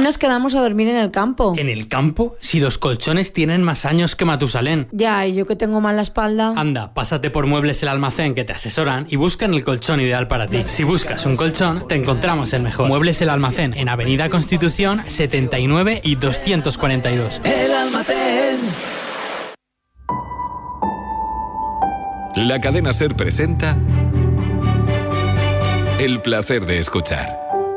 Hoy nos quedamos a dormir en el campo. ¿En el campo? Si los colchones tienen más años que Matusalén. Ya, y yo que tengo mal la espalda. Anda, pásate por Muebles El Almacén, que te asesoran y buscan el colchón ideal para ti. Si buscas un colchón, te encontramos el mejor. Muebles El Almacén, en Avenida Constitución 79 y 242. El Almacén. La cadena SER presenta El placer de escuchar.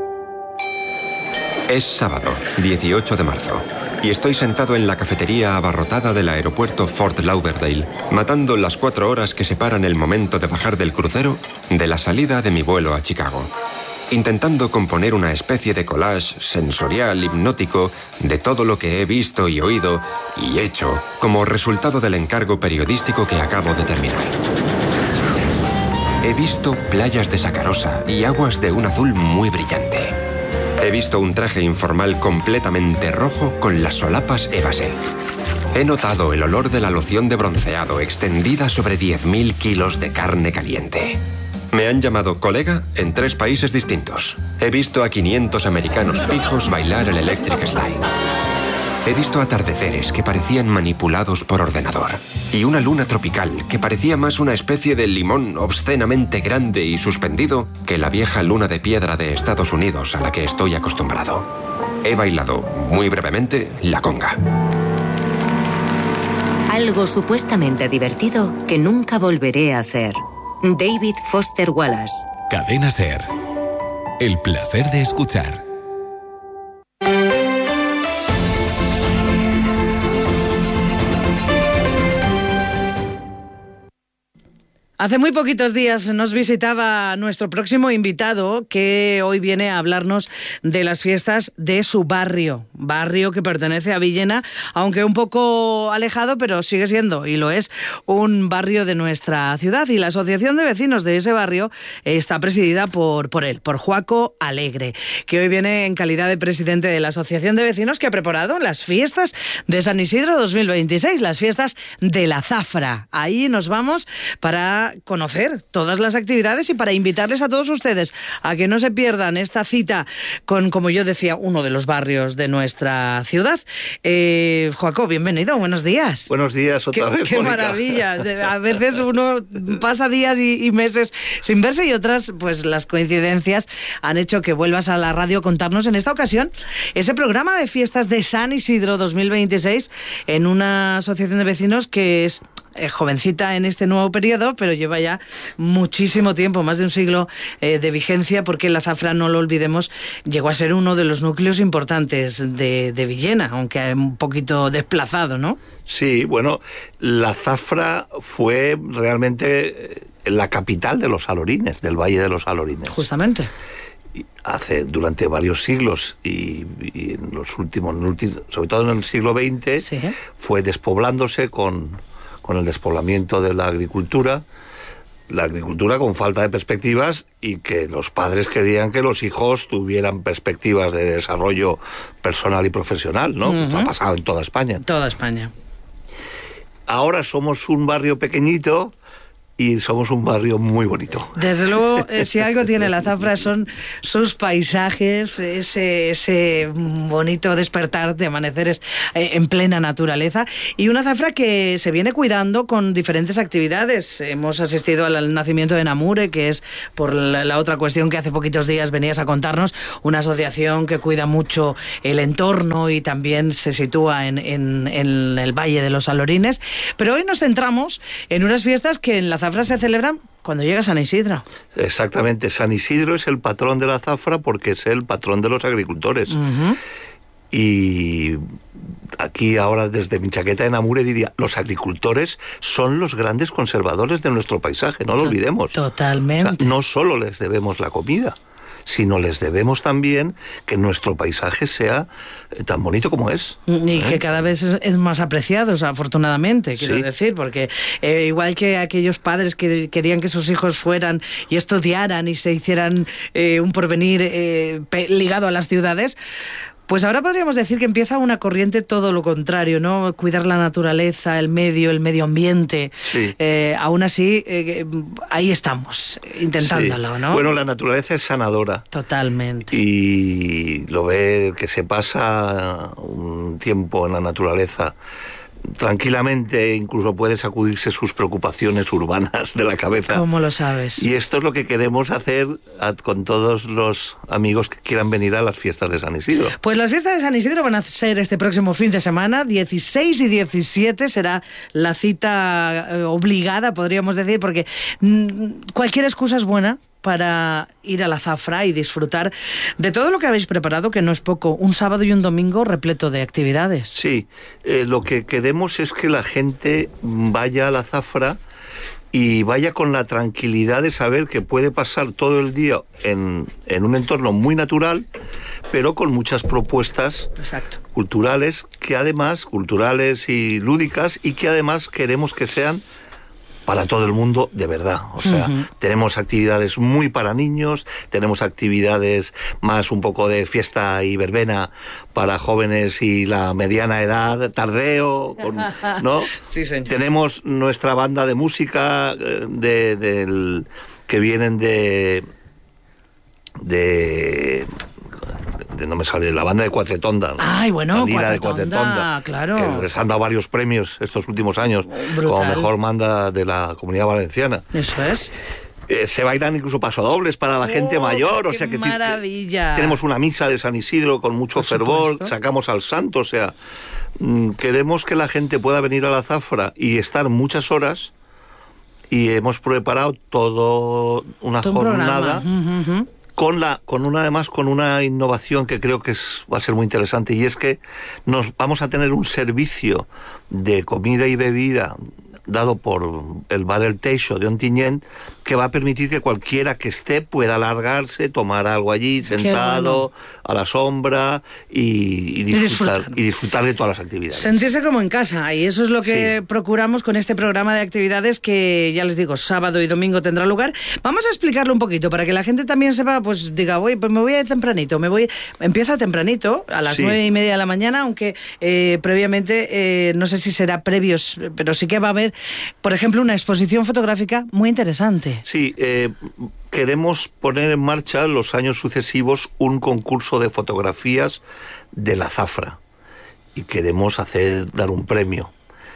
Es sábado, 18 de marzo, y estoy sentado en la cafetería abarrotada del aeropuerto Fort Lauderdale, matando las 4 horas que separan el momento de bajar del crucero de la salida de mi vuelo a Chicago, intentando componer una especie de collage sensorial, hipnótico, de todo lo que he visto y oído y hecho como resultado del encargo periodístico que acabo de terminar. He visto playas de sacarosa y aguas de un azul muy brillante. He visto un traje informal completamente rojo con las solapas Evasé. He notado el olor de la loción de bronceado extendida sobre 10.000 kilos de carne caliente. Me han llamado colega en 3 países distintos. He visto a 500 americanos pijos bailar el electric slide. He visto atardeceres que parecían manipulados por ordenador. Y una luna tropical que parecía más una especie de limón obscenamente grande y suspendido que la vieja luna de piedra de Estados Unidos a la que estoy acostumbrado. He bailado, muy brevemente, la conga. Algo supuestamente divertido que nunca volveré a hacer. David Foster Wallace. Cadena SER. El placer de escuchar. Hace muy poquitos días nos visitaba nuestro próximo invitado, que hoy viene a hablarnos de las fiestas de su barrio que pertenece a Villena, aunque un poco alejado, pero sigue siendo, y lo es, un barrio de nuestra ciudad. Y la asociación de vecinos de ese barrio está presidida por él, por Joaco Alegre, que hoy viene en calidad de presidente de la asociación de vecinos que ha preparado las fiestas de San Isidro 2026, las fiestas de la Zafra. Ahí nos vamos para conocer todas las actividades y para invitarles a todos ustedes a que no se pierdan esta cita con, como yo decía, uno de los barrios de nuestra ciudad. Joaco, bienvenido, buenos días. Buenos días otra vez, Qué maravilla. A veces uno pasa días y meses sin verse, y otras, pues las coincidencias han hecho que vuelvas a la radio a contarnos en esta ocasión ese programa de fiestas de San Isidro 2026 en una asociación de vecinos que es jovencita en este nuevo periodo, pero lleva ya muchísimo tiempo, más de un siglo de vigencia, porque la Zafra, no lo olvidemos, llegó a ser uno de los núcleos importantes de Villena, aunque un poquito desplazado, ¿no? Sí, bueno, la Zafra fue realmente la capital de los Alorines, del Valle de los Alorines. Justamente. Durante varios siglos y en los últimos, sobre todo en el siglo XX, ¿sí?, fue despoblándose con el despoblamiento de la agricultura con falta de perspectivas, y que los padres querían que los hijos tuvieran perspectivas de desarrollo personal y profesional, ¿no? Uh-huh. Esto ha pasado en toda España. Toda España. Ahora somos un barrio pequeñito y somos un barrio muy bonito. Desde luego, si algo tiene la Zafra son sus paisajes, ese bonito despertar de amaneceres en plena naturaleza, y una Zafra que se viene cuidando con diferentes actividades. Hemos asistido al nacimiento de Namure, que es, por la otra cuestión que hace poquitos días venías a contarnos, una asociación que cuida mucho el entorno y también se sitúa en el Valle de los Alorines. Pero hoy nos centramos en unas fiestas que en la Zafra se celebran cuando llega San Isidro. Exactamente, San Isidro es el patrón de la Zafra porque es el patrón de los agricultores. Uh-huh. Y aquí ahora desde mi chaqueta de Namure diría, los agricultores son los grandes conservadores de nuestro paisaje, no lo olvidemos. Totalmente. O sea, no solo les debemos la comida, sino les debemos también que nuestro paisaje sea tan bonito como es. Y que cada vez es más apreciado, o sea, afortunadamente, quiero decir, porque igual que aquellos padres que querían que sus hijos fueran y estudiaran y se hicieran un porvenir ligado a las ciudades, Pues ahora podríamos decir que empieza una corriente todo lo contrario, ¿no? Cuidar la naturaleza, el medio ambiente. Sí. Aún así, ahí estamos, intentándolo, sí. ¿no? Bueno, la naturaleza es sanadora. Totalmente. Y lo ve el que se pasa un tiempo en la naturaleza tranquilamente, incluso puede sacudirse sus preocupaciones urbanas de la cabeza. ¿Cómo lo sabes? Y esto es lo que queremos hacer con todos los amigos que quieran venir a las fiestas de San Isidro. Pues las fiestas de San Isidro van a ser este próximo fin de semana, 16 y 17 será la cita obligada, podríamos decir, porque cualquier excusa es buena para ir a la Zafra y disfrutar de todo lo que habéis preparado, que no es poco, un sábado y un domingo repleto de actividades. Sí, lo que queremos es que la gente vaya a la Zafra y vaya con la tranquilidad de saber que puede pasar todo el día en un entorno muy natural, pero con muchas propuestas Exacto. culturales, que además, culturales y lúdicas, y que además queremos que sean para todo el mundo de verdad. O sea, tenemos actividades muy para niños, tenemos actividades más un poco de fiesta y verbena para jóvenes y la mediana edad, tardeo, ¿no? Sí, señor. Tenemos nuestra banda de música que vienen de no me sale, la banda de Cuatretonda. Ay, bueno, la Lira de Cuatretonda, claro. Que les han dado varios premios estos últimos años brutal, como mejor banda de la Comunidad Valenciana. Eso es. Se bailan incluso pasodobles para la gente mayor, o sea que maravilla. Tenemos una misa de San Isidro con mucho fervor, sacamos al santo, o sea, queremos que la gente pueda venir a la Zafra y estar muchas horas, y hemos preparado toda una jornada con una innovación que creo que va a ser muy interesante, y es que nos vamos a tener un servicio de comida y bebida dado por el bar El Teixo de Ontinyent, que va a permitir que cualquiera que esté pueda alargarse, tomar algo allí, sentado, a la sombra, y disfrutar de todas las actividades. Sentirse como en casa, y eso es lo que procuramos con este programa de actividades que, ya les digo, sábado y domingo tendrá lugar. Vamos a explicarlo un poquito, para que la gente también sepa, pues diga, oye, pues me voy a ir tempranito, empieza tempranito, a las 9:30 de la mañana, aunque previamente, no sé si será previos, pero sí que va a haber, por ejemplo, una exposición fotográfica muy interesante. Sí, queremos poner en marcha los años sucesivos un concurso de fotografías de la Zafra, y queremos dar un premio.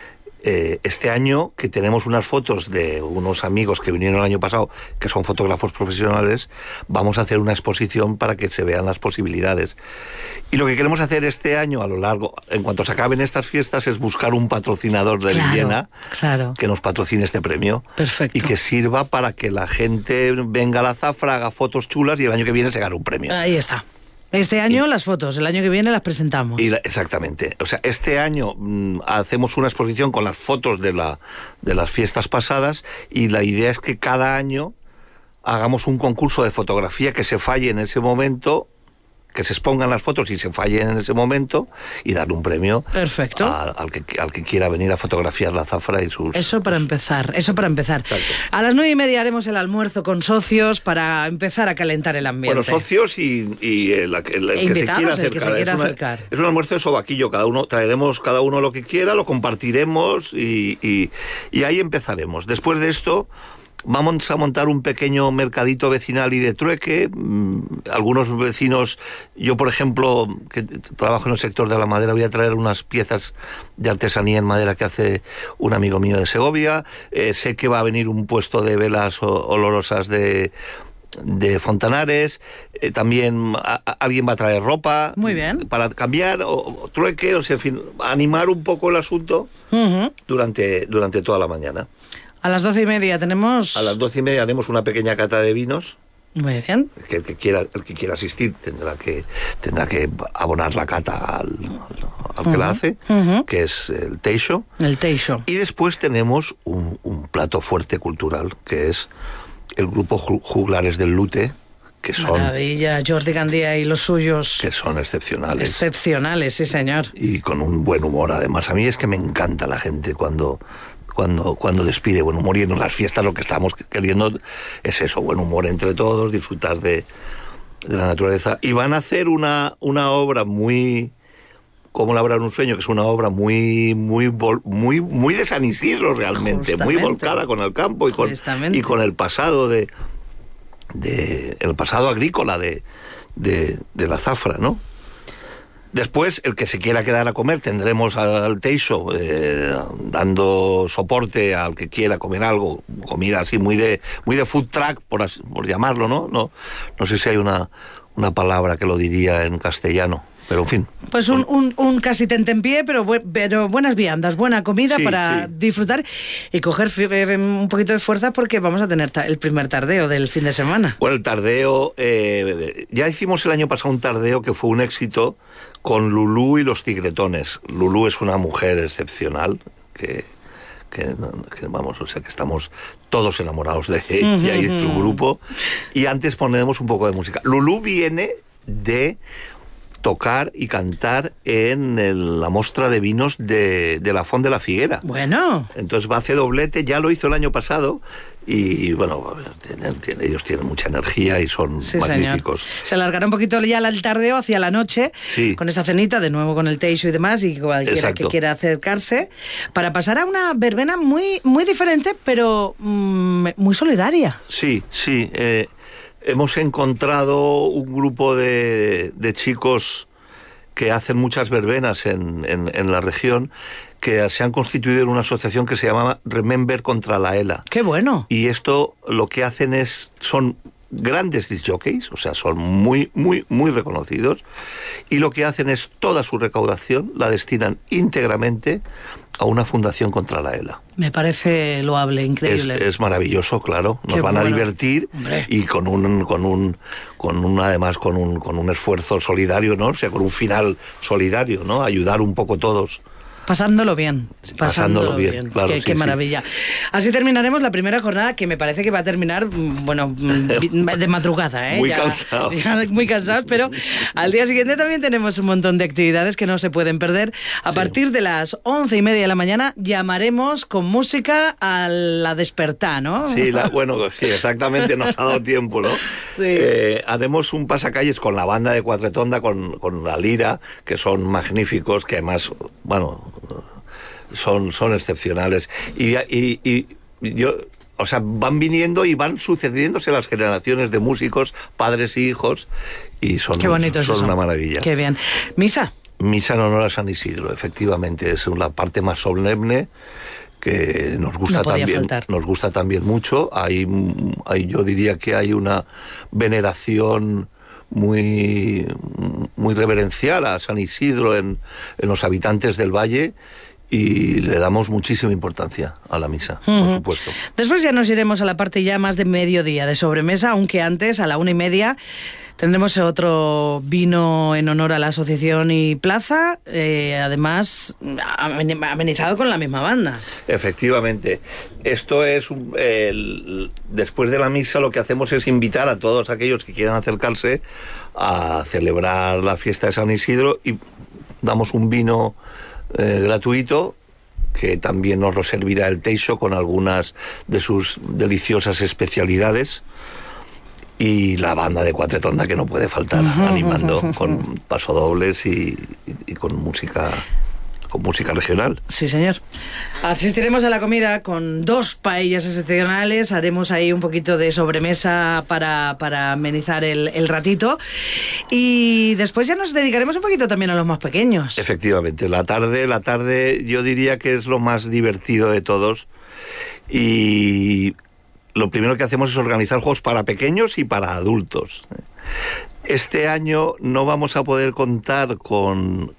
Este año, que tenemos unas fotos de unos amigos que vinieron el año pasado, que son fotógrafos profesionales, vamos a hacer una exposición para que se vean las posibilidades. Y lo que queremos hacer este año, en cuanto se acaben estas fiestas, es buscar un patrocinador de Villena que nos patrocine este premio. Perfecto. Y que sirva para que la gente venga a la Zafra, haga fotos chulas, y el año que viene se gane un premio. Ahí está. Este año las fotos, el año que viene las presentamos. Exactamente. O sea, este año hacemos una exposición con las fotos de las fiestas pasadas, y la idea es que cada año hagamos un concurso de fotografía que se falle en ese momento, que se expongan las fotos y se fallen en ese momento, y darle un premio. Perfecto. al que quiera venir a fotografiar la Zafra y sus... Eso para empezar. Exacto. A las 9:30 haremos el almuerzo con socios para empezar a calentar el ambiente. Bueno, socios y el que se quiera acercar. Es un almuerzo de sobaquillo, traeremos cada uno lo que quiera, lo compartiremos y ahí empezaremos. Después de esto vamos a montar un pequeño mercadito vecinal y de trueque. Algunos vecinos, yo por ejemplo, que trabajo en el sector de la madera, voy a traer unas piezas de artesanía en madera que hace un amigo mío de Segovia. Sé que va a venir un puesto de velas olorosas de Fontanares. También alguien va a traer ropa. Muy bien. Para cambiar o trueque, o sea, en fin, animar un poco el asunto durante toda la mañana. A las 12:30 tenemos... A las 12:30 haremos una pequeña cata de vinos. Muy bien. El que quiera asistir tendrá que abonar la cata al que la hace, que es el Teixo. El Teixo. Y después tenemos un plato fuerte cultural, que es el grupo Juglares del Lute, que son... Maravilla, Jordi Gandía y los suyos. Que son excepcionales. Excepcionales, sí señor. Y con un buen humor, además. A mí es que me encanta la gente cuando despide buen humor, y en las fiestas lo que estamos queriendo es eso, buen humor entre todos, disfrutar de de la naturaleza. Y van a hacer una obra muy... como labrar un sueño, que es una obra muy de San Isidro realmente, muy volcada con el campo y con el pasado el pasado agrícola de la zafra, ¿no? Después, el que se quiera quedar a comer, tendremos al Teixo dando soporte al que quiera comer algo, comida así muy de food truck, por llamarlo, ¿no? No sé si hay una palabra que lo diría en castellano. Pero en fin. Pues un casi tentempié, pero buenas viandas, buena comida para disfrutar y coger un poquito de fuerza porque vamos a tener el primer tardeo del fin de semana. Bueno, el tardeo, ya hicimos el año pasado un tardeo que fue un éxito con Lulú y los Tigretones. Lulú es una mujer excepcional que vamos, o sea que estamos todos enamorados de ella y de su grupo. Y antes ponemos un poco de música. Lulú viene de tocar y cantar en la mostra de vinos de la Font de la Figuera. Bueno. Entonces va a hacer doblete, ya lo hizo el año pasado y bueno, ellos tienen mucha energía y son magníficos. Señor. Se alargará un poquito ya el tardeo hacia la noche, con esa cenita, de nuevo con el Teixo y demás, y cualquiera que quiera acercarse, para pasar a una verbena muy, muy diferente, pero muy solidaria. Sí. Hemos encontrado un grupo de chicos que hacen muchas verbenas en la región, que se han constituido en una asociación que se llama Remember contra la ELA. ¡Qué bueno! Y esto lo que hacen son grandes disc jockeys, o sea, son muy, muy, muy reconocidos, y lo que hacen es toda su recaudación la destinan íntegramente a una fundación contra la ELA. Me parece loable, increíble. Es maravilloso, claro. Nos van a divertir. Hombre. Y con un esfuerzo solidario, ¿no? O sea, con un final solidario, ¿no? Ayudar un poco todos. Pasándolo bien. Claro, qué maravilla. Así terminaremos la primera jornada, que me parece que va a terminar, bueno, de madrugada, ¿eh? Muy cansados, pero al día siguiente también tenemos un montón de actividades que no se pueden perder. A partir de las 11:30 de la mañana llamaremos con música a la despertá, ¿no? Sí, exactamente, nos ha dado tiempo, ¿no? Sí. Haremos un pasacalles con la banda de Cuatretonda, con la lira, que son magníficos, que además, bueno, son excepcionales y yo, o sea, van viniendo y van sucediéndose las generaciones de músicos, padres y hijos, y son una maravilla. Qué bien. ¿Misa? Misa en honor a San Isidro, efectivamente, es la parte más solemne que nos gusta también mucho. Hay yo diría que hay una veneración muy reverencial a San Isidro en los habitantes del valle, y le damos muchísima importancia a la misa, por supuesto. Después ya nos iremos a la parte ya más de mediodía, de sobremesa, aunque antes, a la 1:30, tendremos otro vino en honor a la asociación y plaza, además amenizado con la misma banda. Efectivamente. Esto es, después de la misa lo que hacemos es invitar a todos aquellos que quieran acercarse a celebrar la fiesta de San Isidro, y damos un vino gratuito, que también nos lo servirá el Teixo con algunas de sus deliciosas especialidades, y la banda de Cuatretonda, que no puede faltar, animando con pasodobles y con música regional. Sí, señor. Asistiremos a la comida con 2 paellas excepcionales, haremos ahí un poquito de sobremesa para amenizar el ratito, y después ya nos dedicaremos un poquito también a los más pequeños. Efectivamente, la tarde yo diría que es lo más divertido de todos, y lo primero que hacemos es organizar juegos para pequeños y para adultos. Este año no vamos a poder contar con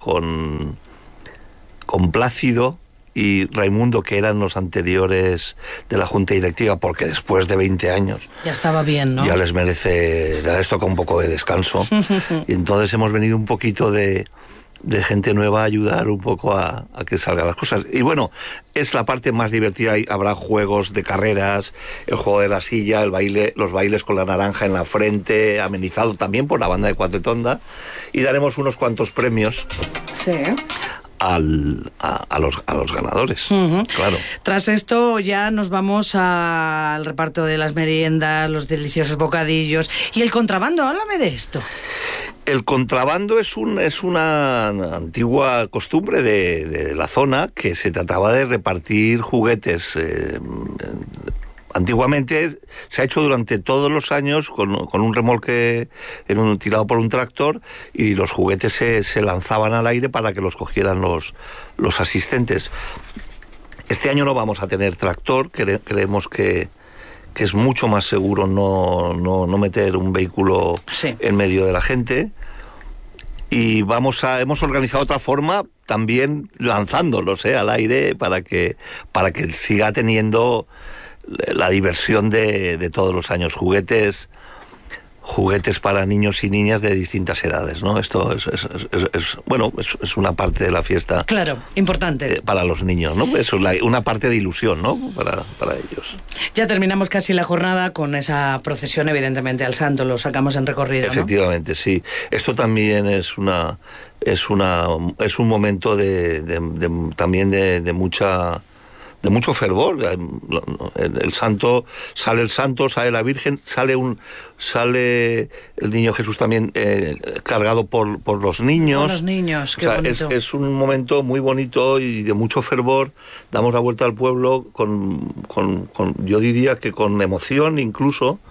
Plácido y Raimundo, que eran los anteriores de la Junta Directiva, porque después de 20 años... Ya estaba bien, ¿no? Ya les toca un poco de descanso. Y entonces hemos venido un poquito de gente nueva a ayudar un poco a que salgan las cosas. Y bueno, es la parte más divertida. Habrá juegos de carreras, el juego de la silla, los bailes con la naranja en la frente, amenizado también por la banda de Cuatretonda, y daremos unos cuantos premios. Sí. a los ganadores. Claro. Tras esto ya nos vamos al reparto de las meriendas, los deliciosos bocadillos y el contrabando. Háblame de esto. El contrabando es una antigua costumbre de la zona, que se trataba de repartir juguetes. Antiguamente se ha hecho durante todos los años con un remolque tirado por un tractor, y los juguetes se lanzaban al aire para que los cogieran los asistentes. Este año no vamos a tener tractor, creemos que es mucho más seguro no meter un vehículo en medio de la gente, y hemos organizado otra forma, también lanzándolos al aire para que siga teniendo la diversión de todos los años. Juguetes para niños y niñas de distintas edades, ¿no? Esto es una parte de la fiesta. Claro, importante. Para los niños, ¿no? Eso es una parte de ilusión, ¿no? Para ellos. Ya terminamos casi la jornada con esa procesión, evidentemente, al santo, lo sacamos en recorrido, ¿no? Efectivamente, sí. Esto también es un momento también de mucho fervor. El santo, sale la Virgen, sale el niño Jesús también cargado por los niños. Por los niños, qué bonito. Es un momento muy bonito y de mucho fervor. Damos la vuelta al pueblo con yo diría que con emoción, incluso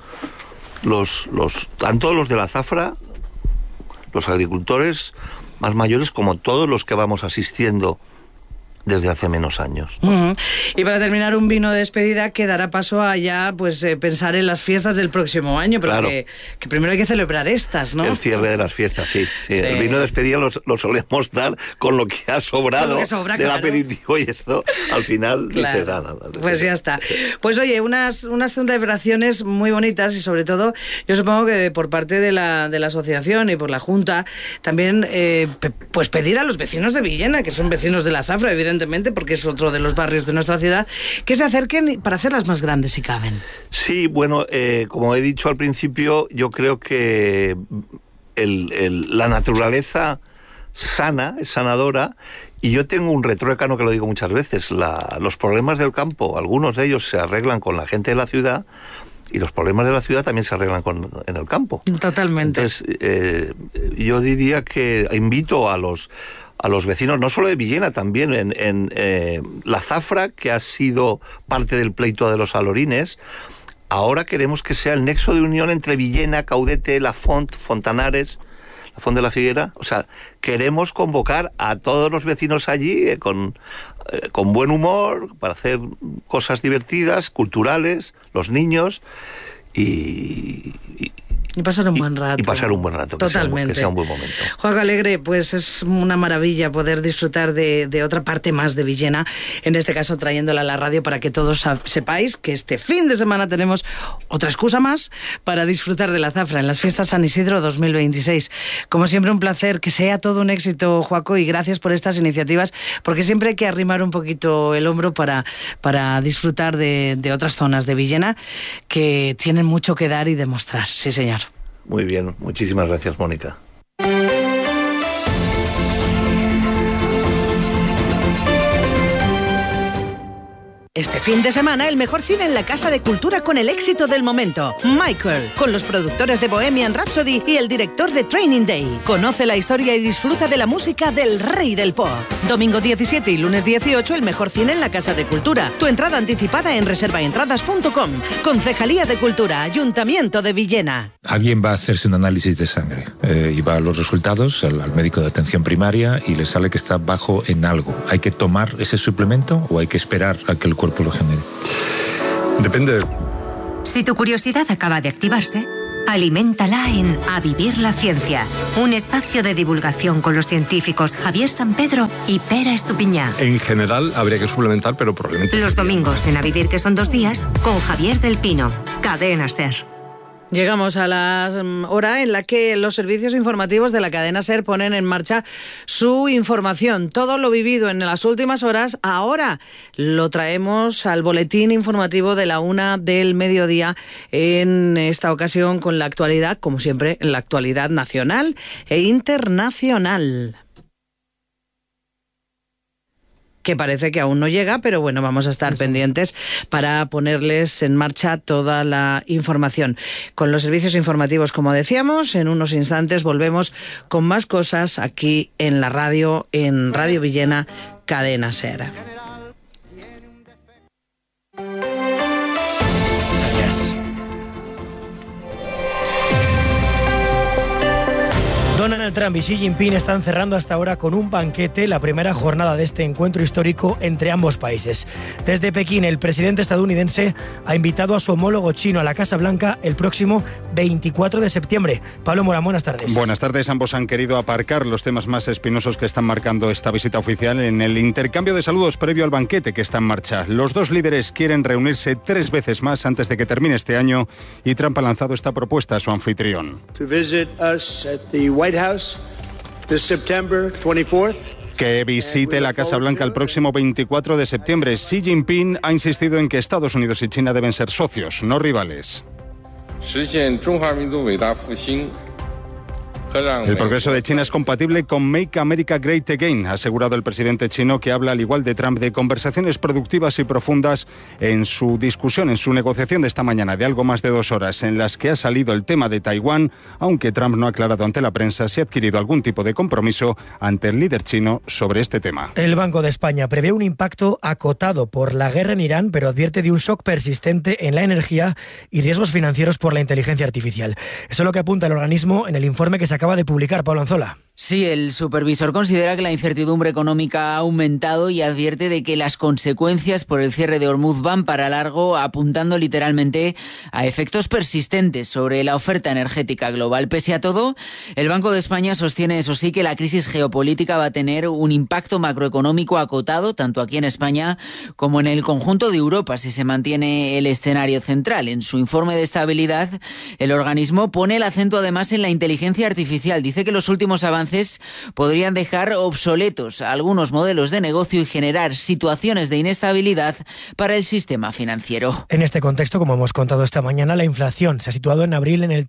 tanto los de la zafra, los agricultores más mayores, como todos los que vamos asistiendo desde hace menos años, ¿no? Y para terminar, un vino de despedida que dará paso a ya pensar en las fiestas del próximo año, pero claro, que primero hay que celebrar estas, ¿no? El cierre de las fiestas, sí. El vino de despedida lo solemos dar con lo que ha sobrado del aperitivo, y esto al final dices nada. Pues ya está. Pues oye, unas celebraciones muy bonitas, y sobre todo yo supongo que por parte de la asociación y por la Junta también pues pedir a los vecinos de Villena, que son vecinos de la Zafra, evidentemente, porque es otro de los barrios de nuestra ciudad, que se acerquen para hacerlas más grandes si caben. Sí, bueno, como he dicho al principio, yo creo que la naturaleza sana, es sanadora, y yo tengo un retruécano que lo digo muchas veces: los problemas del campo, algunos de ellos se arreglan con la gente de la ciudad, y los problemas de la ciudad también se arreglan en el campo. Totalmente. Entonces, yo diría que invito a los vecinos, no solo de Villena, también en la Zafra, que ha sido parte del pleito de los alorines. Ahora queremos que sea el nexo de unión entre Villena, Caudete, La Font, Fontanares, La Font de la Figuera. O sea, queremos convocar a todos los vecinos allí con buen humor, para hacer cosas divertidas, culturales, los niños, y pasar un buen rato. Y pasar un buen rato. Totalmente. Que sea un buen momento. Juanjo Alegre, pues es una maravilla poder disfrutar de otra parte más de Villena, en este caso trayéndola a la radio para que todos sepáis que este fin de semana tenemos otra excusa más para disfrutar de la Zafra en las fiestas San Isidro 2026. Como siempre, un placer, que sea todo un éxito, Joaco, y gracias por estas iniciativas, porque siempre hay que arrimar un poquito el hombro para disfrutar de otras zonas de Villena que tienen mucho que dar y demostrar. Sí, señor. Muy bien, muchísimas gracias, Mónica. Este fin de semana, el mejor cine en la Casa de Cultura con el éxito del momento. Michael, con los productores de Bohemian Rhapsody y el director de Training Day. Conoce la historia y disfruta de la música del rey del pop. Domingo 17 y lunes 18, el mejor cine en la Casa de Cultura. Tu entrada anticipada en reservaentradas.com. Concejalía de Cultura, Ayuntamiento de Villena. Alguien va a hacerse un análisis de sangre y va a los resultados al médico de atención primaria y le sale que está bajo en algo. ¿Hay que tomar ese suplemento o hay que esperar a que el cuerpo lo genere? Depende. Si tu curiosidad acaba de activarse, aliméntala en A Vivir la Ciencia, un espacio de divulgación con los científicos Javier Sampedro y Pera Estupiñá. En general habría que suplementar, pero probablemente... Los domingos en A Vivir, que son 2 días, con Javier del Pino, Cadena SER. Llegamos a la hora en la que los servicios informativos de la cadena SER ponen en marcha su información. Todo lo vivido en las últimas horas, ahora lo traemos al boletín informativo de la 1 del mediodía, en esta ocasión con la actualidad, como siempre, en la actualidad nacional e internacional. que parece que aún no llega, pero bueno, vamos a estar pendientes para ponerles en marcha toda la información. Con los servicios informativos, como decíamos, en unos instantes volvemos con más cosas aquí en la radio, en Radio Villena, Cadena SER. Donald Trump y Xi Jinping están cerrando hasta ahora con un banquete la primera jornada de este encuentro histórico entre ambos países. Desde Pekín, el presidente estadounidense ha invitado a su homólogo chino a la Casa Blanca el próximo 24 de septiembre. Pablo Morán, buenas tardes. Buenas tardes. Ambos han querido aparcar los temas más espinosos que están marcando esta visita oficial en el intercambio de saludos previo al banquete que está en marcha. Los dos líderes quieren reunirse 3 veces más antes de que termine este año y Trump ha lanzado esta propuesta a su anfitrión. House this September 24th. Que visite la Casa Blanca el próximo 24 de septiembre. Xi Jinping ha insistido en que Estados Unidos y China deben ser socios, no rivales. El progreso de China es compatible con Make America Great Again, ha asegurado el presidente chino, que habla, al igual de Trump, de conversaciones productivas y profundas en su discusión, en su negociación de esta mañana de algo más de 2 horas, en las que ha salido el tema de Taiwán, aunque Trump no ha aclarado ante la prensa si ha adquirido algún tipo de compromiso ante el líder chino sobre este tema. El Banco de España prevé un impacto acotado por la guerra en Irán, pero advierte de un shock persistente en la energía y riesgos financieros por la inteligencia artificial. Eso es lo que apunta el organismo en el informe que se acaba de publicar. Pablo Anzola. Sí, el supervisor considera que la incertidumbre económica ha aumentado y advierte de que las consecuencias por el cierre de Hormuz van para largo, apuntando literalmente a efectos persistentes sobre la oferta energética global. Pese a todo, el Banco de España sostiene, eso sí, que la crisis geopolítica va a tener un impacto macroeconómico acotado, tanto aquí en España como en el conjunto de Europa, si se mantiene el escenario central. En su informe de estabilidad, el organismo pone el acento además en la inteligencia artificial. Dice que los últimos avances podrían dejar obsoletos algunos modelos de negocio y generar situaciones de inestabilidad para el sistema financiero. En este contexto, como hemos contado esta mañana, la inflación se ha situado en abril en el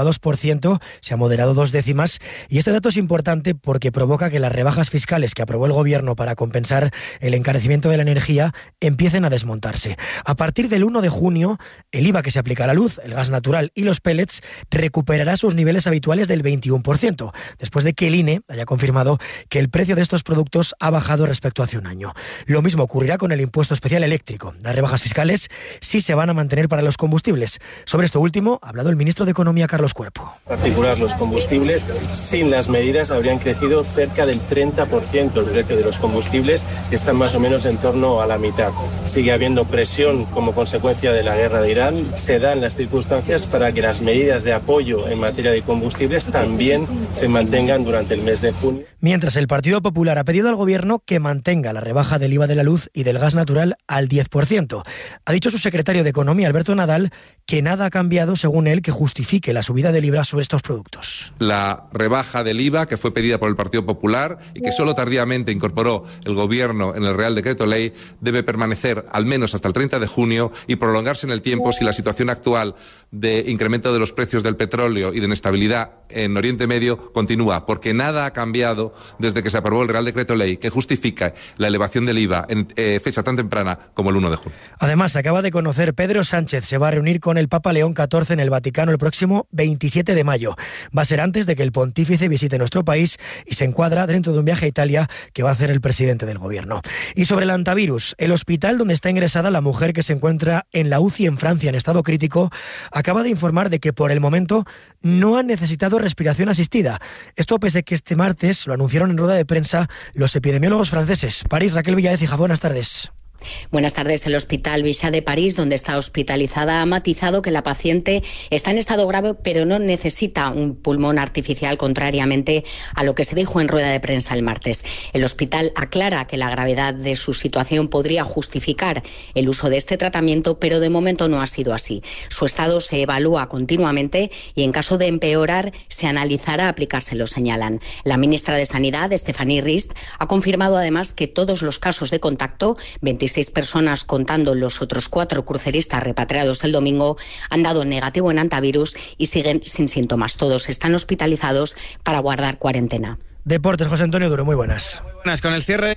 3,2%, se ha moderado 2 décimas, y este dato es importante porque provoca que las rebajas fiscales que aprobó el Gobierno para compensar el encarecimiento de la energía empiecen a desmontarse. A partir del 1 de junio, el IVA que se aplica a la luz, el gas natural y los pellets recuperará sus niveles habituales del 21%, después de que el INE haya confirmado que el precio de estos productos ha bajado respecto a hace un año. Lo mismo ocurrirá con el impuesto especial eléctrico. Las rebajas fiscales sí se van a mantener para los combustibles. Sobre esto último ha hablado el ministro de Economía, Carlos Cuerpo. En particular, los combustibles, sin las medidas, habrían crecido cerca del 30% el precio de los combustibles, que están más o menos en torno a la mitad. Sigue habiendo presión como consecuencia de la guerra de Irán. Se dan las circunstancias para que las medidas de apoyo en materia de combustibles también se mantengan durante el mes de junio. Mientras, el Partido Popular ha pedido al Gobierno que mantenga la rebaja del IVA de la luz y del gas natural al 10%. Ha dicho su secretario de Economía, Alberto Nadal, que nada ha cambiado, según él, que justifique la subida del IVA sobre estos productos. La rebaja del IVA, que fue pedida por el Partido Popular y que solo tardíamente incorporó el Gobierno en el Real Decreto Ley, debe permanecer al menos hasta el 30 de junio y prolongarse en el tiempo si la situación actual de incremento de los precios del petróleo y de inestabilidad en Oriente Medio continúa, porque nada ha cambiado desde que se aprobó el Real Decreto Ley que justifica la elevación del IVA en fecha tan temprana como el 1 de junio. Además, se acaba de conocer, Pedro Sánchez se va a reunir con el Papa León XIV en el Vaticano el próximo 27 de mayo. Va a ser antes de que el pontífice visite nuestro país y se encuadra dentro de un viaje a Italia que va a hacer el presidente del Gobierno. Y sobre el antivirus, el hospital donde está ingresada la mujer que se encuentra en la UCI en Francia en estado crítico acaba de informar de que por el momento no ha necesitado respiración asistida. Esto pese a que este martes lo anunciaron en rueda de prensa los epidemiólogos franceses. París, Raquel Villáez, buenas tardes. Buenas tardes. El Hospital Bichat de París, donde está hospitalizada, ha matizado que la paciente está en estado grave, pero no necesita un pulmón artificial, contrariamente a lo que se dijo en rueda de prensa el martes. El hospital aclara que la gravedad de su situación podría justificar el uso de este tratamiento, pero de momento no ha sido así. Su estado se evalúa continuamente y en caso de empeorar se analizará aplicárselo, señalan. La ministra de Sanidad, Stéphanie Rist, ha confirmado además que todos los casos de contacto, 26 personas contando los otros 4 cruceristas repatriados el domingo, han dado negativo en antivirus y siguen sin síntomas. Todos están hospitalizados para guardar cuarentena. Deportes, José Antonio Duro, muy buenas. Muy buenas, con el cierre de la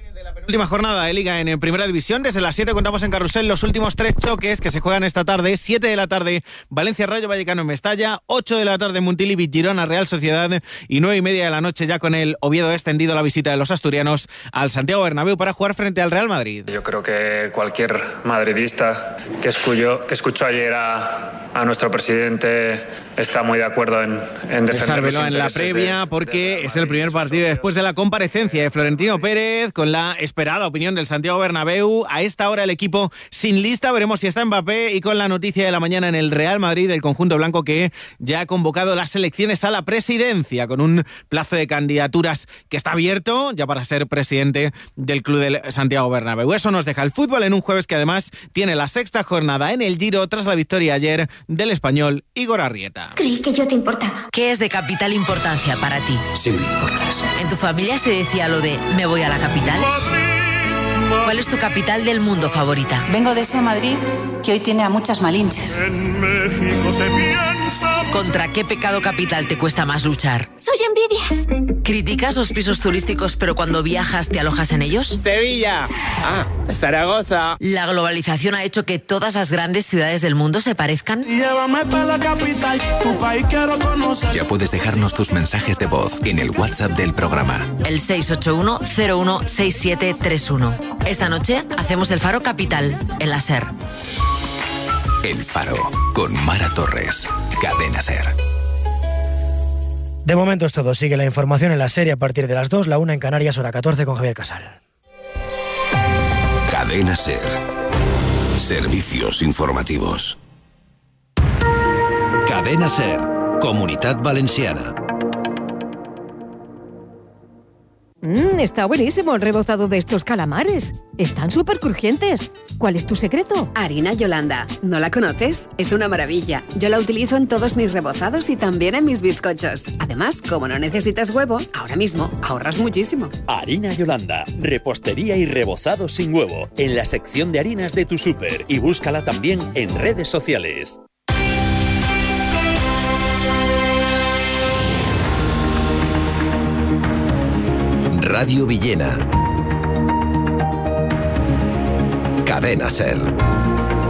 Última jornada de Liga en Primera División. Desde las 7 contamos en Carrusel los últimos 3 choques que se juegan esta tarde. 7 de la tarde, Valencia Rayo Vallecano en Mestalla. 8 de la tarde, Montilivi Girona Real Sociedad. Y 9:30 de la noche ya con el Oviedo extendido la visita de los asturianos al Santiago Bernabéu para jugar frente al Real Madrid. Yo creo que cualquier madridista que escuchó ayer a nuestro presidente está muy de acuerdo en defender los intereses en la previa porque es el primer partido después de la comparecencia de Florentino Pérez con la esperada opinión del Santiago Bernabéu. A esta hora el equipo sin lista, veremos si está Mbappé, y con la noticia de la mañana en el Real Madrid, el conjunto blanco que ya ha convocado las elecciones a la presidencia con un plazo de candidaturas que está abierto ya para ser presidente del club del Santiago Bernabéu. Eso nos deja el fútbol en un jueves que además tiene la 6ª jornada en el Giro tras la victoria ayer del español Igor Arrieta. Creí que yo te importaba. ¿Qué es de capital importancia para ti? Sí me importas. ¿En tu familia se decía lo de me voy a la capital? ¿Cuál es tu capital del mundo favorita? Vengo de ese Madrid que hoy tiene a muchas malinches. En México se piensa... ¿Contra qué pecado capital te cuesta más luchar? Soy envidia. ¿Criticas los pisos turísticos pero cuando viajas te alojas en ellos? Sevilla. Zaragoza. ¿La globalización ha hecho que todas las grandes ciudades del mundo se parezcan? Llévame para la capital, tu país quiero conocer. Ya puedes dejarnos tus mensajes de voz en el WhatsApp del programa. El 681-016731. Esta noche hacemos el Faro Capital, en la SER. El Faro, con Mara Torres. Cadena SER. De momento es todo. Sigue la información en la serie a partir de las 2, la 1 en Canarias, hora 14 con Javier Casal. Cadena SER. Servicios informativos. Cadena SER. Comunitat Valenciana. Está buenísimo el rebozado de estos calamares. Están súper crujientes. ¿Cuál es tu secreto? Harina Yolanda. ¿No la conoces? Es una maravilla. Yo la utilizo en todos mis rebozados y también en mis bizcochos. Además, como no necesitas huevo, ahora mismo ahorras muchísimo. Harina Yolanda. Repostería y rebozado sin huevo. En la sección de harinas de tu súper. Y búscala también en redes sociales. Radio Villena. Cadena SER.